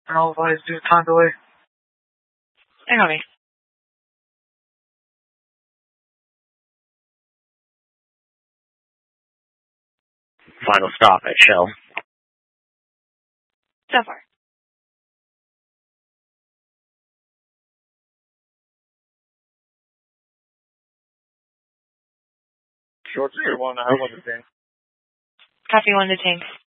And all advise due to time delay. I copy. Final stop at Shell. So far. Short 1, I want to tank. Copy 1 to tank.